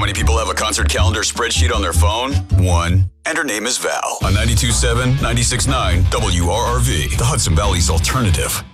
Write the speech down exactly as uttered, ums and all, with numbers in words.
many people have a concert calendar spreadsheet on their phone? One. And her name is Val. On ninety-two point seven, ninety-six point nine, W R R V, the Hudson Valley's alternative.